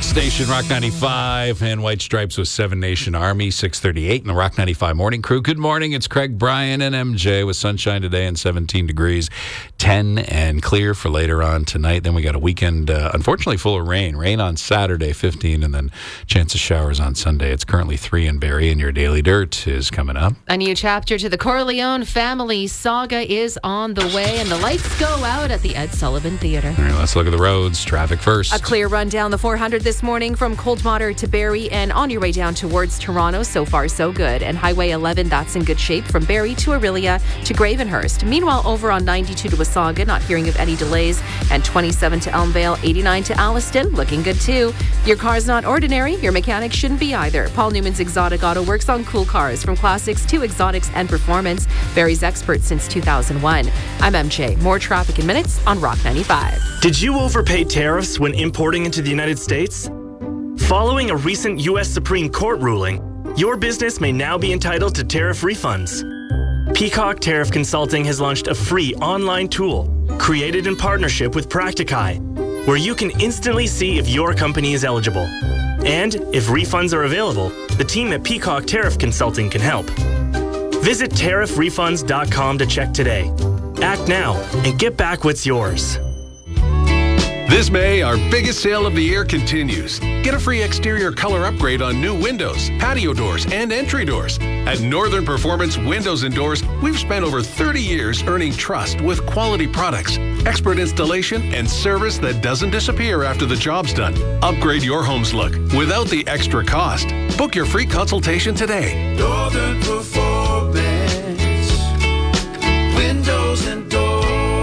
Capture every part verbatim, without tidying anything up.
station, Rock ninety-five, and White Stripes with Seven Nation Army, six thirty-eight in the Rock ninety-five Morning Crew. Good morning, it's Craig, Brian, and M J with sunshine today and seventeen degrees, ten and clear for later on tonight. Then we got a weekend, uh, unfortunately, full of rain. Rain on Saturday, fifteen, and then chance of showers on Sunday. It's currently three in Barrie, and your Daily Dirt is coming up. A new chapter to the Corleone family saga is on the way, and the lights go out at the Ed Sullivan Theatre. All right, let's look at the roads. Traffic first. A clear run down the four hundred this morning from Coldwater to Barrie and on your way down towards Toronto. So far, so good. And Highway eleven, that's in good shape from Barrie to Orillia to Gravenhurst. Meanwhile, over on ninety-two to Wasaga, not hearing of any delays. And twenty-seven to Elmvale, eighty-nine to Alliston, looking good too. Your car's not ordinary, your mechanic shouldn't be either. Paul Newman's Exotic Auto works on cool cars, from classics to exotics and performance. Barrie's expert since two thousand one. I'm M J. More traffic in minutes on Rock ninety-five. Did you overpay tariffs when importing into the United States? Following a recent U S Supreme Court ruling, your business may now be entitled to tariff refunds. Peacock Tariff Consulting has launched a free online tool created in partnership with Practicai, where you can instantly see if your company is eligible. And if refunds are available, the team at Peacock Tariff Consulting can help. Visit tariff refunds dot com to check today. Act now and get back what's yours. This May, our biggest sale of the year continues. Get a free exterior color upgrade on new windows, patio doors, and entry doors. At Northern Performance Windows and Doors, we've spent over thirty years earning trust with quality products, expert installation, and service that doesn't disappear after the job's done. Upgrade your home's look without the extra cost. Book your free consultation today. Northern Performance Windows and Doors.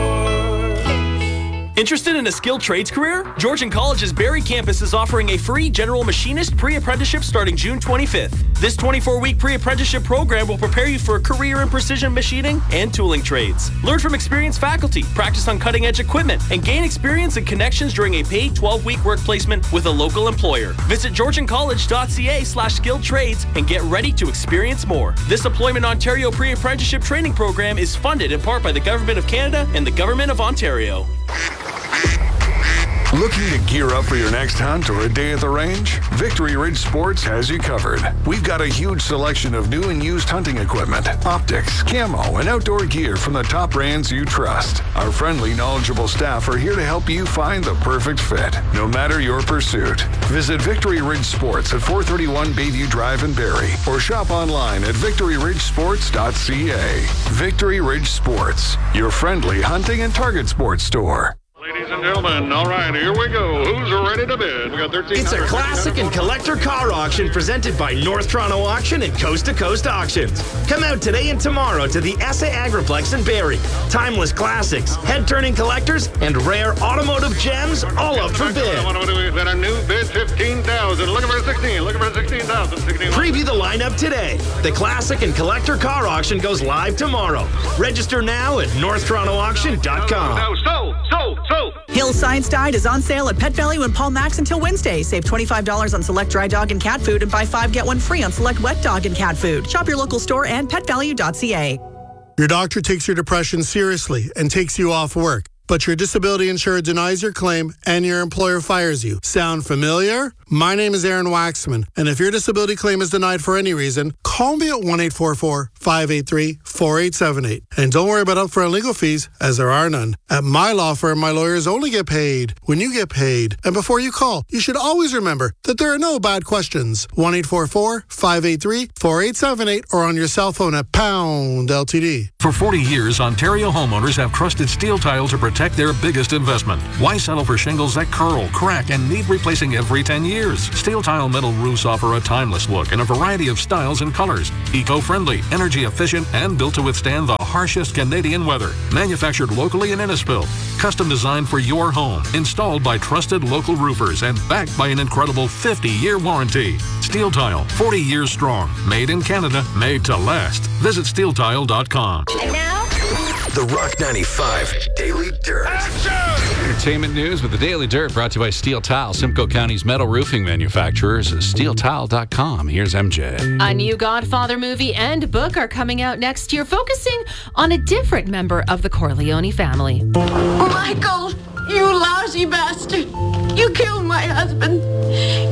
Interested in a skilled trades career? Georgian College's Barrie campus is offering a free general machinist pre-apprenticeship starting June twenty-fifth. This twenty-four week pre-apprenticeship program will prepare you for a career in precision machining and tooling trades. Learn from experienced faculty, practice on cutting-edge equipment, and gain experience and connections during a paid twelve week work placement with a local employer. Visit georgiancollege.ca slash skilled trades and get ready to experience more. This Employment Ontario pre-apprenticeship training program is funded in part by the Government of Canada and the Government of Ontario. Looking to gear up for your next hunt or a day at the range? Victory Ridge Sports has you covered. We've got a huge selection of new and used hunting equipment, optics, camo, and outdoor gear from the top brands you trust. Our friendly, knowledgeable staff are here to help you find the perfect fit, no matter your pursuit. Visit Victory Ridge Sports at four thirty-one Bayview Drive in Barrie, or shop online at victory ridge sports dot c a. Victory Ridge Sports, your friendly hunting and target sports store. Ladies and gentlemen, all right, here we go. Who's ready to bid? We got thirteen. It's a classic and collector car auction presented by North Toronto Auction and Coast to Coast Auctions. Come out today and tomorrow to the S A Agriplex in Barrie. Timeless classics, head-turning collectors, and rare automotive gems all up for bid. We've got a new bid, fifteen thousand. Looking for sixteen. Looking for sixteen thousand. Preview the lineup today. The classic and collector car auction goes live tomorrow. Register now at north toronto auction dot com. No, so, so, so. Hillside's Tide is on sale at Pet Value and Paul Max until Wednesday. Save twenty-five dollars on select dry dog and cat food and buy five, get one free on select wet dog and cat food. Shop your local store and pet value dot c a. Your doctor takes your depression seriously and takes you off work, but your disability insurer denies your claim and your employer fires you. Sound familiar? My name is Aaron Waxman, and if your disability claim is denied for any reason, call me at one eight four four, five eight three, four eight seven eight. And don't worry about upfront legal fees, as there are none. At my law firm, my lawyers only get paid when you get paid. And before you call, you should always remember that there are no bad questions. one eight four four, five eight three, four eight seven eight or on your cell phone at pound L T D. For forty years, Ontario homeowners have trusted Steel Tile to protect their biggest investment. Why settle for shingles that curl, crack, and need replacing every ten years? Steel Tile metal roofs offer a timeless look in a variety of styles and colors. Eco-friendly, energy efficient, and built to withstand the harshest Canadian weather. Manufactured locally in Innisfil. Custom designed for your home. Installed by trusted local roofers and backed by an incredible fifty year warranty. Steel Tile, forty years strong. Made in Canada, made to last. Visit steel tile dot com. And now, the Rock ninety-five Daily Dirt. Entertainment news with the Daily Dirt, brought to you by Steel Tile, Simcoe County's metal roofing manufacturers, steel tile dot com. Here's M J. A new Godfather movie and book are coming out next year, focusing on a different member of the Corleone family. Michael, you lousy bastard. You killed my husband.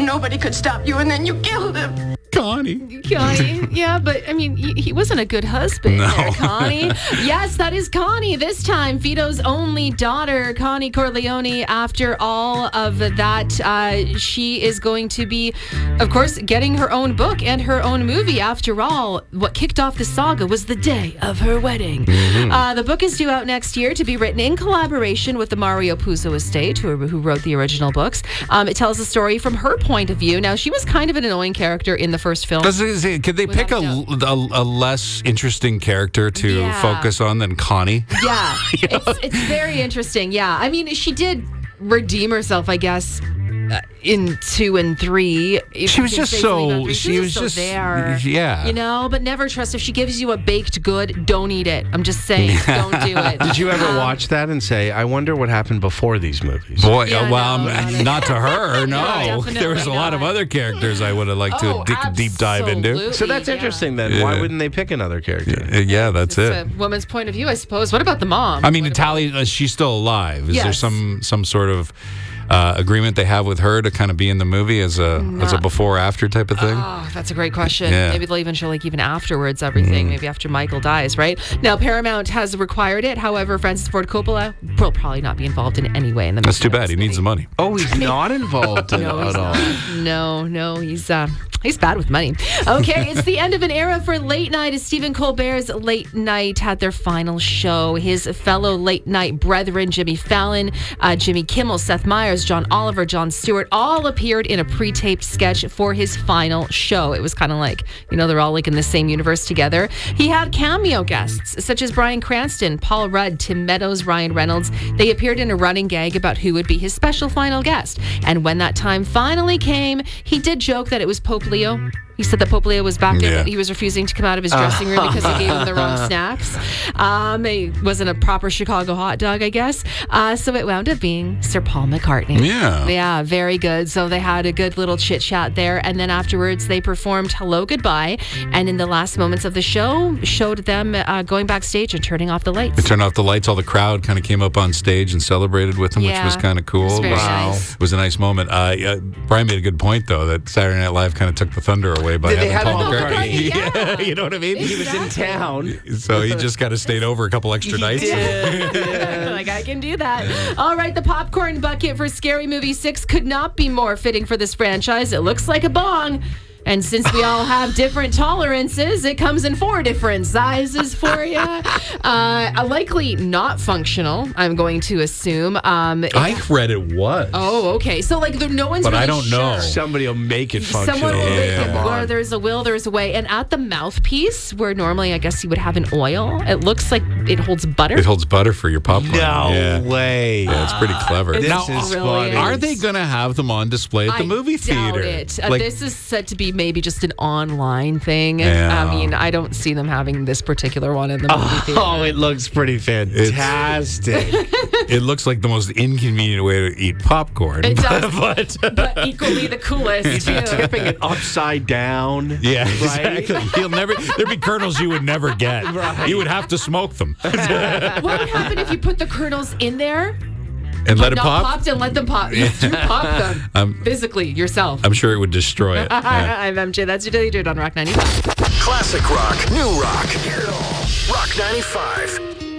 nobody could stop you, and then you killed him. Connie. Connie. Yeah, but I mean, he, he wasn't a good husband No. there, Connie. Yes, that is Connie. This time, Vito's only daughter, Connie Corleone. After all of that, uh, she is going to be, of course, getting her own book and her own movie. After all, what kicked off the saga was the day of her wedding. Mm-hmm. Uh, the book is due out next year to be written in collaboration with the Mario Puzo estate, who, who wrote the original books. Um, it tells the story from her point of view. Now, she was kind of an annoying character in the first film. Does it, could they pick a, a, a less interesting character to Yeah. focus on than Connie? Yeah, You know? it's, it's very interesting. Yeah, I mean, she did redeem herself, I guess, uh, in two and three. If She was you can just say so- something about three. she was so just- there. yeah. You know, but never trust. If she gives you a baked good, don't eat it. I'm just saying, don't do it. Did you ever Um, watch that and say, I wonder what happened before these movies? Boy, Yeah, uh, well, no, um, not not to her, no. definitely There was a lot of not. other characters I would have liked to Oh, dig, deep dive into. absolutely. So that's Yeah. interesting then. Yeah. Why wouldn't they pick another character? Uh, Yeah, that's It's it. a woman's point of view, I suppose. What about the mom? I mean, What about- Natalia, uh, she's still alive. Is there Yes. some some sort of uh, agreement they have with her to kind of be in the movie as a as a Not- before after type of thing? Oh, that's a great question. Yeah. Maybe they'll even show like even afterwards everything. Maybe after Michael dies, right? Now Paramount has required it. However, Francis Ford Coppola will probably not be involved in any way in the movie. That's too bad. He needs the money. Oh, he's not involved in No, it he's at all. not. No, no, he's uh, he's bad with money. Okay, it's the end of an era for late night. As Stephen Colbert's Late Night had their final show, his fellow late night brethren, Jimmy Fallon, uh, Jimmy Kimmel, Seth Meyers, John Oliver, Jon Stewart, all appeared in a pre-taped sketch for his final show. It was kind of like, you know, they're all like in the same universe together. He had cameo guests such as Bryan Cranston, Paul Rudd, Tim Meadows, Ryan Reynolds. They appeared in a running gag about who would be his special final guest. And when that time finally came, he did joke that it was Pope Leo. He said that Pope Leo was back Yeah. in. He was refusing to come out of his dressing room because he gave him the wrong snacks. Um, it wasn't a proper Chicago hot dog, I guess. Uh, so it wound up being Sir Paul McCartney. Yeah. Yeah, very good. So they had a good little chit chat there. And then afterwards, they performed Hello Goodbye. And in the last moments of the show, showed them uh, going backstage and turning off the lights. They turned off the lights. All the crowd kind of came up on stage and celebrated with him, which Yeah. was kind of cool. It was very wow. nice. It was a nice moment. Uh, yeah, Brian made a good point, though, that Saturday Night Live kind of took the thunder away by Did they having have Paul Paul McCartney. McCartney? Yeah. You know what I mean? He was in town. So he just kind of stayed over a couple extra nights. Like, I can do that. All right, the popcorn bucket for Scary Movie six could not be more fitting for this franchise. It looks like a bong. And since we all have different tolerances, it comes in four different sizes for you. Uh, likely not functional, I'm going to assume. Um, I read it was. oh, okay. So, like, there, no one's But really I don't sure. know. Somebody will make it functional. Someone will make Yeah. it. Where there's a will, there's a way. And at the mouthpiece, where normally I guess you would have an oil, it looks like it holds butter. It holds butter for your popcorn. No yeah. way. Yeah, it's pretty clever. It's Now, is brilliant. funny. are they going to have them on display at the I movie doubt theater? It. Uh, Like, this is said to be maybe just an online thing. Yeah. I mean, I don't see them having this particular one in the movie theater. Oh, it looks pretty fantastic. it looks like the most inconvenient way to eat popcorn. It does, but but equally the coolest too. Tipping it upside down. yeah, Right? exactly. You'll never. There'd be kernels you would never get. Right. You would have to smoke them What would happen if you put the kernels in there, and let it not pop. popped, and let them pop? You do pop them Um, physically yourself. I'm sure it would destroy it. Yeah. I'm M J. That's your Daily Dirt on Rock ninety-five. Classic rock, new rock. Hear it all. Rock ninety-five.